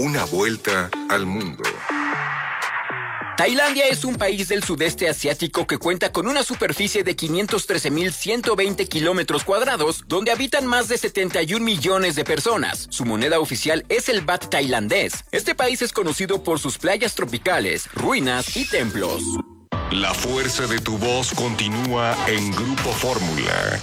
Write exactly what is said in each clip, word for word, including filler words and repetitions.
Una vuelta al mundo. Tailandia es un país del sudeste asiático que cuenta con una superficie de quinientos trece mil ciento veinte kilómetros cuadrados, donde habitan más de setenta y un millones de personas. Su moneda oficial es el baht tailandés. Este país es conocido por sus playas tropicales, ruinas y templos. La fuerza de tu voz continúa en Grupo Fórmula.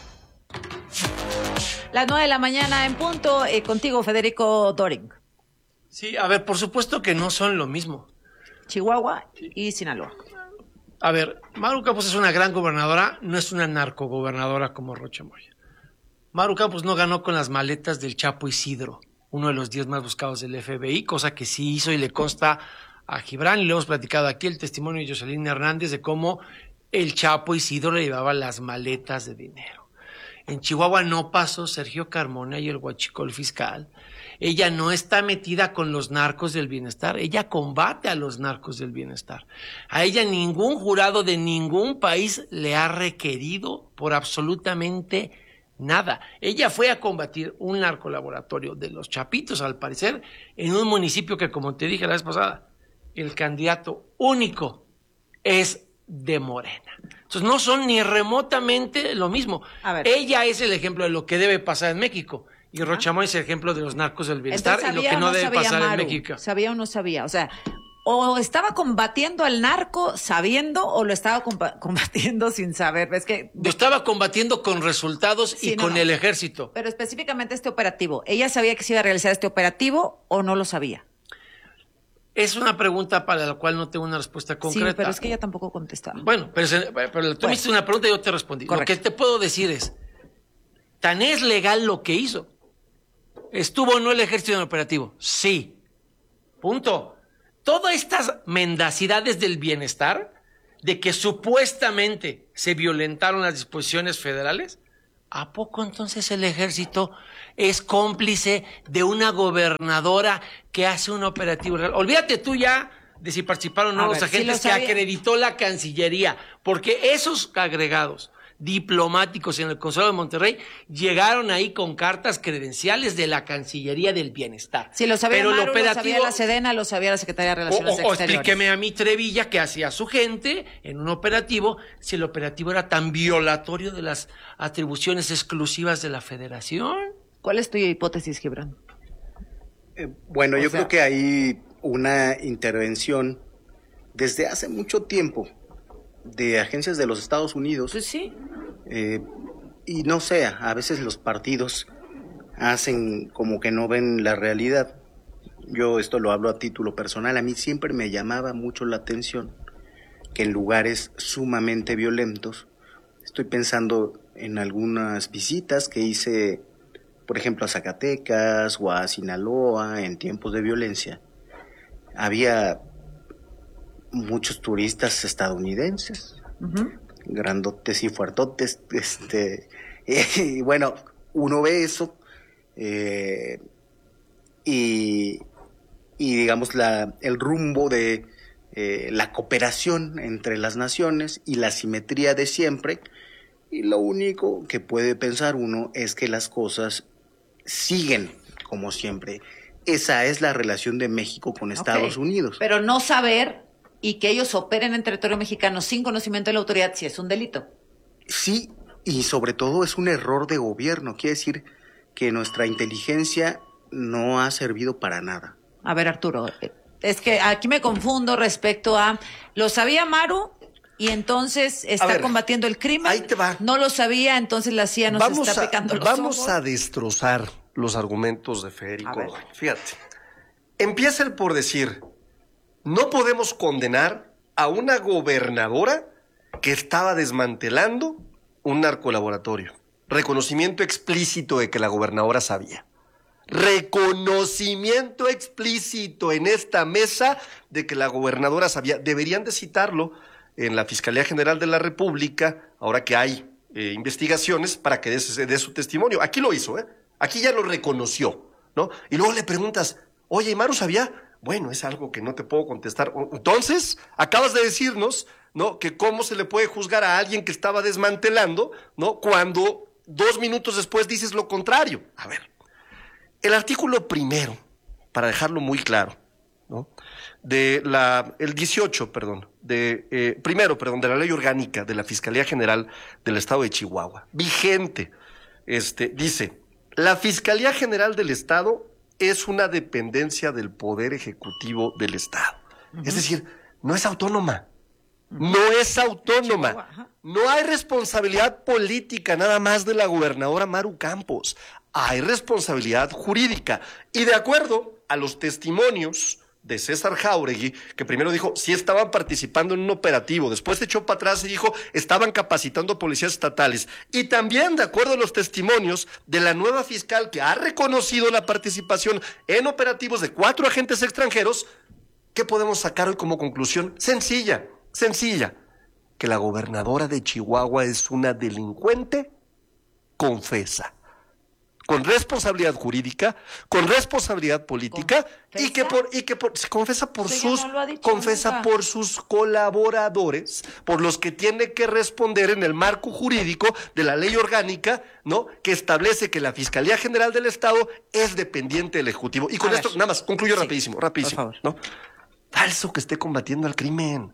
Las nueve de la mañana en punto, eh, contigo, Federico Doring. Sí, a ver, por supuesto que no son lo mismo. Chihuahua y Sinaloa. A ver, Maru Campos es una gran gobernadora, no es una narcogobernadora como Rocha Moya. Maru Campos no ganó con las maletas del Chapo Isidro, uno de los diez más buscados del F B I, cosa que sí hizo y le consta a Gibran, y le hemos platicado aquí el testimonio de Jocelyn Hernández de cómo el Chapo Isidro le llevaba las maletas de dinero. En Chihuahua no pasó Sergio Carmona y el huachicol fiscal. Ella no está metida con los narcos del bienestar, ella combate a los narcos del bienestar. A ella ningún jurado de ningún país le ha requerido por absolutamente nada. Ella fue a combatir un narcolaboratorio de los Chapitos, al parecer, en un municipio que, como te dije la vez pasada, el candidato único es de Morena. Entonces no son ni remotamente lo mismo. Ella es el ejemplo de lo que debe pasar en México. Y Rocha Moya es el ejemplo de los narcos del bienestar y lo que no, no debe pasar Maru, en México. ¿Sabía o no sabía? O sea, o estaba combatiendo al narco sabiendo o lo estaba combatiendo sin saber. Es que lo estaba combatiendo con resultados sí, y no, con no. el ejército. Pero específicamente este operativo, ¿ella sabía que se iba a realizar este operativo o no lo sabía? Es una pregunta para la cual no tengo una respuesta concreta. Sí, pero es que ella tampoco contestaba. Bueno, pero, pero tú bueno. me hiciste una pregunta y yo te respondí. Correcto. Lo que te puedo decir es, tan es legal lo que hizo. ¿Estuvo o no el ejército en el operativo? Sí. Punto. Todas estas mendacidades del bienestar, de que supuestamente se violentaron las disposiciones federales, ¿a poco entonces el ejército es cómplice de una gobernadora que hace un operativo real? Olvídate tú ya de si participaron o no a los ver, agentes si que acreditó la Cancillería, porque esos agregados diplomáticos en el Consulado de Monterrey llegaron ahí con cartas credenciales de la Cancillería del Bienestar. Si lo sabía Pero Maru, lo, operativo, lo sabía la Sedena, lo sabía la Secretaría de Relaciones o, o, Exteriores. O explíqueme a mí, Trevilla, qué hacía su gente en un operativo, si el operativo era tan violatorio de las atribuciones exclusivas de la Federación. ¿Cuál es tu hipótesis, Gibran? Eh, bueno, o yo sea, creo que hay una intervención desde hace mucho tiempo de agencias de los Estados Unidos. Pues sí. Eh, y no sé, a veces los partidos hacen como que no ven la realidad. Yo esto lo hablo a título personal. A mí siempre me llamaba mucho la atención que en lugares sumamente violentos, estoy pensando en algunas visitas que hice, por ejemplo, a Zacatecas o a Sinaloa en tiempos de violencia, había muchos turistas estadounidenses, uh-huh. grandotes y fuertotes, este, y bueno, uno ve eso, eh, y, y digamos la, el rumbo de eh, la cooperación entre las naciones y la simetría de siempre, y lo único que puede pensar uno es que las cosas siguen como siempre. Esa es la relación de México con Estados okay. Unidos. Pero no saber y que ellos operen en territorio mexicano sin conocimiento de la autoridad, sí es un delito. Sí, y sobre todo es un error de gobierno. Quiere decir que nuestra inteligencia no ha servido para nada. A ver, Arturo, es que aquí me confundo respecto a... ¿Lo sabía Maru? Y entonces está ver, combatiendo el crimen. Ahí te va. No lo sabía, entonces la C I A nos vamos está picando los Vamos ojos. a destrozar los argumentos de Federico. Fíjate. Empieza el por decir... No podemos condenar a una gobernadora que estaba desmantelando un narcolaboratorio. Reconocimiento explícito de que la gobernadora sabía. Reconocimiento explícito en esta mesa de que la gobernadora sabía. Deberían de citarlo en la Fiscalía General de la República, ahora que hay eh, investigaciones, para que dé, dé su testimonio. Aquí lo hizo, ¿eh? Aquí ya lo reconoció, ¿no? Y luego le preguntas, oye, ¿y Maru sabía? Bueno, es algo que no te puedo contestar. Entonces, acabas de decirnos, ¿no?, que cómo se le puede juzgar a alguien que estaba desmantelando, ¿no?, cuando dos minutos después dices lo contrario. A ver, el artículo primero para dejarlo muy claro, ¿no? De la, el dieciocho, perdón, de, eh, primero, perdón, de la Ley Orgánica de la Fiscalía General del Estado de Chihuahua, vigente, este, dice, la Fiscalía General del Estado es una dependencia del Poder Ejecutivo del Estado. Uh-huh. Es decir, no es autónoma. No es autónoma. No hay responsabilidad política nada más de la gobernadora Maru Campos. Hay responsabilidad jurídica. Y de acuerdo a los testimonios de César Jáuregui, que primero dijo, sí estaban participando en un operativo, después se echó para atrás y dijo, estaban capacitando policías estatales. Y también de acuerdo a los testimonios de la nueva fiscal que ha reconocido la participación en operativos de cuatro agentes extranjeros, ¿qué podemos sacar hoy como conclusión? Sencilla, sencilla, que la gobernadora de Chihuahua es una delincuente confesa, con responsabilidad jurídica, con responsabilidad política, ¿confesa? y que por y que por, se confesa por Usted sus no confesa nunca. por sus colaboradores, por los que tiene que responder en el marco jurídico de la ley orgánica, ¿no? Que establece que la Fiscalía General del Estado es dependiente del Ejecutivo. Y con A esto ver. nada más concluyo sí. rapidísimo, rapidísimo, ¿no? Falso que esté combatiendo al crimen.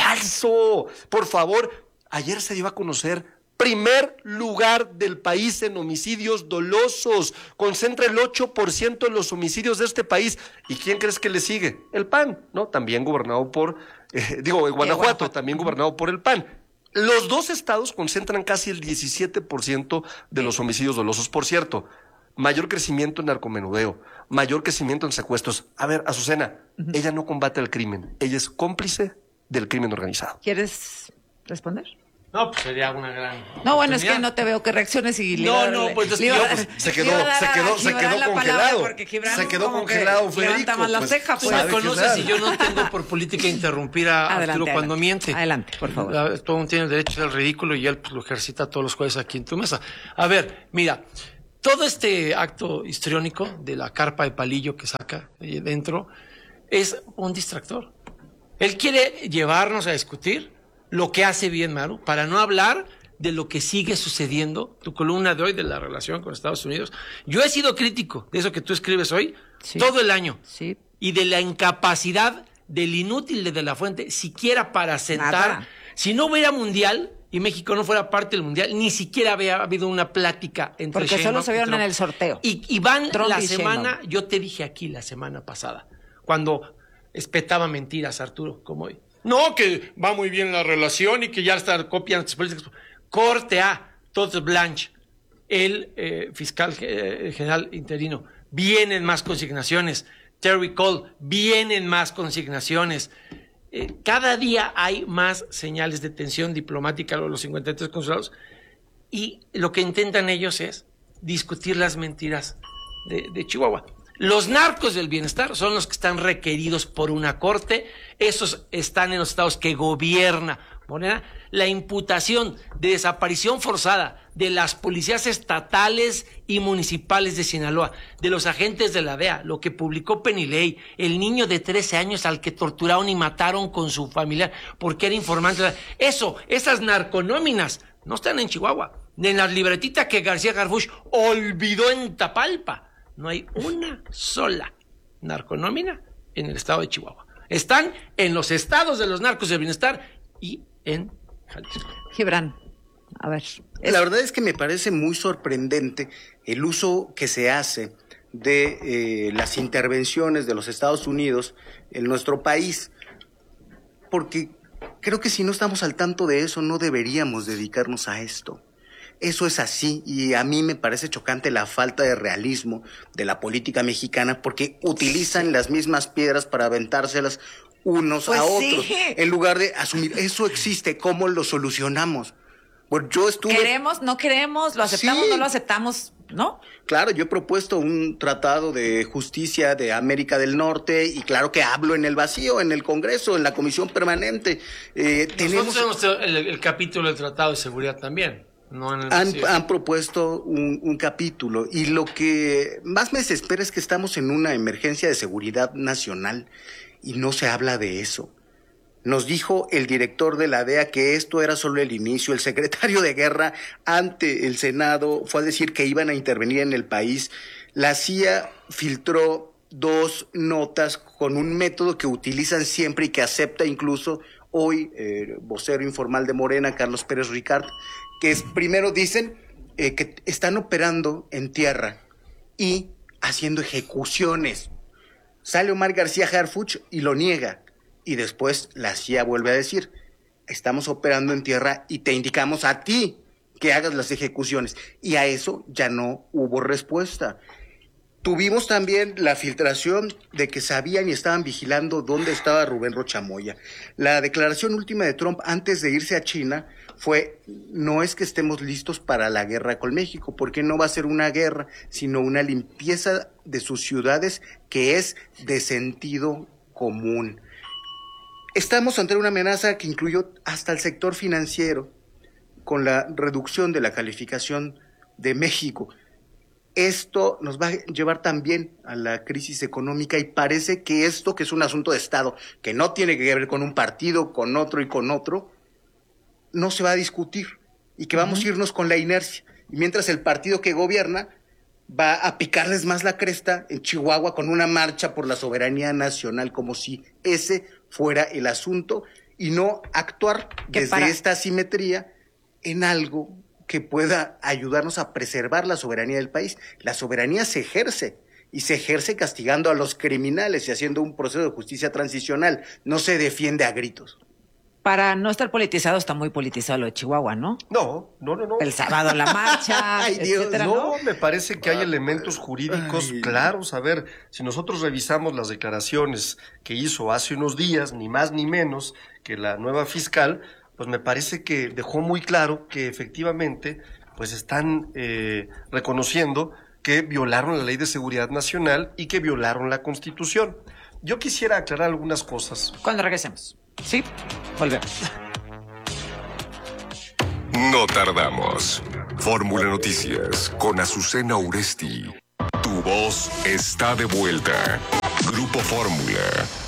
Falso. Por favor, ayer se dio a conocer primer lugar del país en homicidios dolosos, concentra el ocho por ciento de los homicidios de este país. ¿Y quién crees que le sigue? El P A N, ¿no? También gobernado por, eh, digo, Guanajuato, Guanajuato, también gobernado por el P A N. Los dos estados concentran casi el diecisiete por ciento de los homicidios dolosos. Por cierto, mayor crecimiento en narcomenudeo, mayor crecimiento en secuestros. A ver, Azucena, uh-huh. ella no combate el crimen, ella es cómplice del crimen organizado. ¿Quieres responder? No, pues sería una gran. No, bueno, es que no te veo que reacciones y le No, no, pues, yo, pues se quedó, se quedó, se quedó congelado. Se quedó congelado, Federico. Levanta más la ceja, pues. Me conoces y yo no tengo por política interrumpir a adelante, Arturo cuando adelante. miente. Adelante, por favor. Todo mundo tiene el derecho al ridículo y él pues, lo ejercita todos los jueves aquí en tu mesa. A ver, mira, todo este acto histriónico de la carpa de palillo que saca ahí dentro es un distractor. Él quiere llevarnos a discutir lo que hace bien Maru, para no hablar de lo que sigue sucediendo, tu columna de hoy de la relación con Estados Unidos. Yo he sido crítico de eso que tú escribes hoy, sí. todo el año, sí. y de la incapacidad del inútil de, de la Fuente, siquiera para sentar, Nada. si no hubiera mundial y México no fuera parte del mundial, ni siquiera había habido una plática entre Porque Sheinbaum solo se vieron Trump. en el sorteo. Y, y van Trump la y semana, Sheinbaum. yo te dije aquí la semana pasada, cuando espetaba mentiras, Arturo, como hoy. No, que va muy bien la relación y que ya está copiando sus políticas. Corte A, Todd Blanche, el eh, fiscal eh, general interino. Vienen más consignaciones. Terry Cole, vienen más consignaciones. Eh, cada día hay más señales de tensión diplomática a los cincuenta y tres consulados. Y lo que intentan ellos es discutir las mentiras de, de Chihuahua. Los narcos del bienestar son los que están requeridos por una corte. Esos están en los estados que gobierna Morena. La imputación de desaparición forzada de las policías estatales y municipales de Sinaloa, de los agentes de la D E A, lo que publicó Penilei, el niño de trece años al que torturaron y mataron con su familiar porque era informante. Eso, esas narconóminas no están en Chihuahua. En las libretitas que García Harfuch olvidó en Tapalpa. No hay una sola narconómina en el estado de Chihuahua. Están en los estados de los narcos del bienestar y en Jalisco. Gibran, a ver. Es... La verdad es que me parece muy sorprendente el uso que se hace de eh, las intervenciones de los Estados Unidos en nuestro país, porque creo que si no estamos al tanto de eso, no deberíamos dedicarnos a esto. Eso es así, y a mí me parece chocante la falta de realismo de la política mexicana, porque utilizan sí. las mismas piedras para aventárselas unos pues a otros, sí. en lugar de asumir, eso existe, ¿cómo lo solucionamos? Bueno, yo estuve... Queremos, no queremos, lo aceptamos, sí. no lo aceptamos, ¿no? Claro, yo he propuesto un tratado de justicia de América del Norte, y claro que hablo en el vacío, en el Congreso, en la Comisión Permanente. Eh, Nosotros tenemos... tenemos el, el capítulo del Tratado de Seguridad también. No en el han, han propuesto un, un capítulo, y lo que más me desespera es que estamos en una emergencia de seguridad nacional y no se habla de eso. Nos dijo el director de la D E A que esto era solo el inicio. El secretario de Guerra ante el Senado fue a decir que iban a intervenir en el país. La C I A filtró dos notas con un método que utilizan siempre y que acepta incluso hoy eh, vocero informal de Morena, Carlos Pérez Ricard, que es, primero dicen eh, que están operando en tierra y haciendo ejecuciones. Sale Omar García Harfuch y lo niega, y después la C I A vuelve a decir, estamos operando en tierra y te indicamos a ti que hagas las ejecuciones, y a eso ya no hubo respuesta. Tuvimos también la filtración de que sabían y estaban vigilando dónde estaba Rubén Rocha Moya. La declaración última de Trump antes de irse a China fue, no es que estemos listos para la guerra con México, porque no va a ser una guerra, sino una limpieza de sus ciudades que es de sentido común. Estamos ante una amenaza que incluyó hasta el sector financiero, con la reducción de la calificación de México. Esto nos va a llevar también a la crisis económica y parece que esto, que es un asunto de Estado, que no tiene que ver con un partido, con otro y con otro, no se va a discutir y que vamos uh-huh. a irnos con la inercia. Y mientras el partido que gobierna va a picarles más la cresta en Chihuahua con una marcha por la soberanía nacional, como si ese fuera el asunto, y no actuar desde para... esta asimetría en algo que pueda ayudarnos a preservar la soberanía del país. La soberanía se ejerce, y se ejerce castigando a los criminales y haciendo un proceso de justicia transicional. No se defiende a gritos. Para no estar politizado, está muy politizado lo de Chihuahua, ¿no? No, no, no, no. El sábado la marcha, Ay, Dios, etcétera, no, ¿no? me parece que hay elementos jurídicos Ay. claros. A ver, si nosotros revisamos las declaraciones que hizo hace unos días, ni más ni menos que la nueva fiscal, pues me parece que dejó muy claro que efectivamente pues están eh, reconociendo que violaron la Ley de Seguridad Nacional y que violaron la Constitución. Yo quisiera aclarar algunas cosas. Cuando regresemos. Sí, volvemos. No tardamos. Fórmula Noticias con Azucena Uresti. Tu voz está de vuelta. Grupo Fórmula.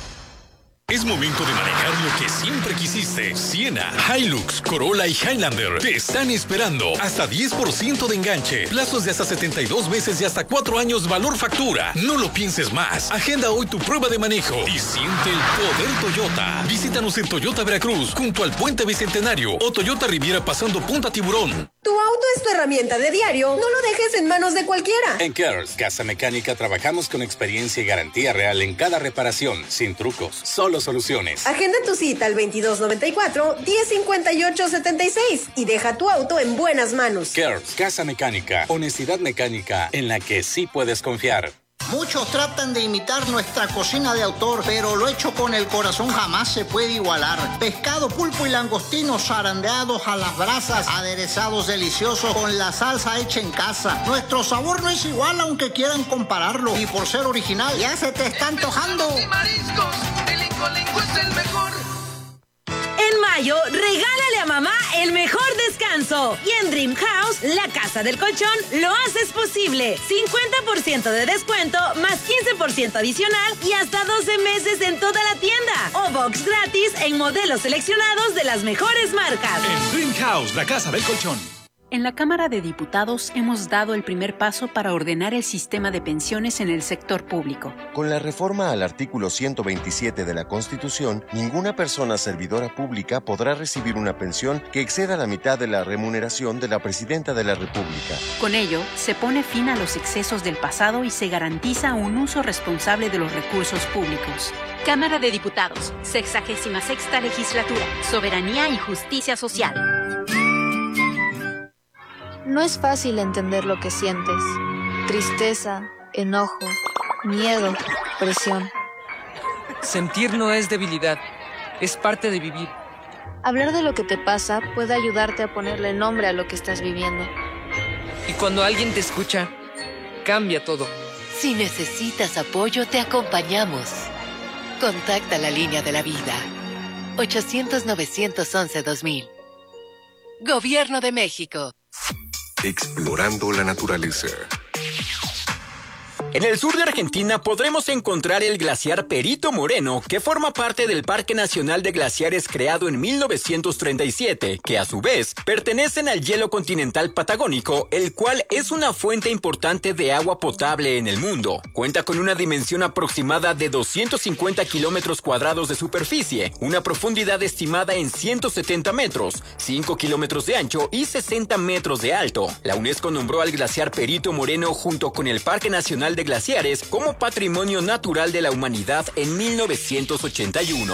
Es momento de manejar lo que siempre quisiste. Siena, Hilux, Corolla y Highlander te están esperando. Hasta diez por ciento de enganche. Plazos de hasta setenta y dos meses y hasta cuatro años valor factura. No lo pienses más. Agenda hoy tu prueba de manejo y siente el poder Toyota. Visítanos en Toyota Veracruz, junto al Puente Bicentenario, o Toyota Riviera pasando Punta Tiburón. Tu auto es tu herramienta de diario. No lo dejes en manos de cualquiera. En Cares Casa Mecánica trabajamos con experiencia y garantía real en cada reparación, sin trucos, solo soluciones. Agenda tu cita al veintidós noventa y cuatro, diez cincuenta y ocho setenta y seis y deja tu auto en buenas manos. Cares Casa Mecánica, honestidad mecánica en la que sí puedes confiar. Muchos tratan de imitar nuestra cocina de autor, pero lo hecho con el corazón jamás se puede igualar. Pescado, pulpo y langostinos zarandeados a las brasas, aderezados deliciosos con la salsa hecha en casa. Nuestro sabor no es igual aunque quieran compararlo, y por ser original ya se te está antojando. Mariscos, el Incolinco es el mejor. En mayo, regálale a mamá el mejor descanso. Y en Dream House, la casa del colchón, lo haces posible. cincuenta por ciento de descuento, más quince por ciento adicional y hasta doce meses en toda la tienda. O box gratis en modelos seleccionados de las mejores marcas. En Dream House, la casa del colchón. En la Cámara de Diputados hemos dado el primer paso para ordenar el sistema de pensiones en el sector público. Con la reforma al artículo ciento veintisiete de la Constitución, ninguna persona servidora pública podrá recibir una pensión que exceda la mitad de la remuneración de la Presidenta de la República. Con ello, se pone fin a los excesos del pasado y se garantiza un uso responsable de los recursos públicos. Cámara de Diputados, sexagésima sexta legislatura, soberanía y justicia social. No es fácil entender lo que sientes. Tristeza, enojo, miedo, presión. Sentir no es debilidad, es parte de vivir. Hablar de lo que te pasa puede ayudarte a ponerle nombre a lo que estás viviendo. Y cuando alguien te escucha, cambia todo. Si necesitas apoyo, te acompañamos. Contacta la línea de la vida. ochocientos, novecientos once, dos mil. Gobierno de México. Explorando la naturaleza. En el sur de Argentina podremos encontrar el glaciar Perito Moreno, que forma parte del Parque Nacional de Glaciares creado en mil novecientos treinta y siete, que a su vez pertenecen al hielo continental patagónico, el cual es una fuente importante de agua potable en el mundo. Cuenta con una dimensión aproximada de doscientos cincuenta kilómetros cuadrados de superficie, una profundidad estimada en ciento setenta metros, cinco kilómetros de ancho y sesenta metros de alto. La UNESCO nombró al glaciar Perito Moreno junto con el Parque Nacional de Glaciares como Patrimonio Natural de la Humanidad en mil novecientos ochenta y uno.